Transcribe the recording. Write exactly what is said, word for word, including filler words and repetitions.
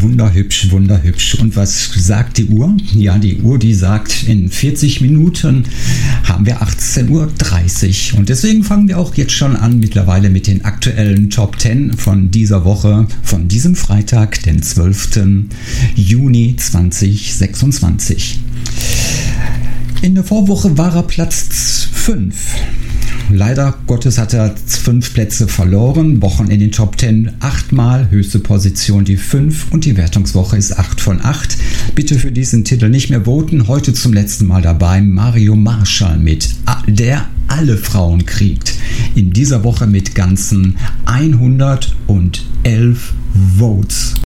wunderhübsch, wunderhübsch. Und was sagt die Uhr? Ja, die Uhr, die sagt, in vierzig Minuten haben wir achtzehn Uhr dreißig. Und deswegen fangen wir auch jetzt schon an mittlerweile mit den aktuellen Top zehn von dieser Woche, von diesem Freitag, den zwölften Juni zweitausendsechsundzwanzig. In der Vorwoche war er Platz fünf. Leider Gottes hat er fünf Plätze verloren. Wochen in den Top zehn achtmal, höchste Position die fünf und die Wertungswoche ist acht von acht. Bitte für diesen Titel nicht mehr voten. Heute zum letzten Mal dabei Mario Marshall mit Der alle Frauen kriegt. In dieser Woche mit ganzen hundertelf Votes.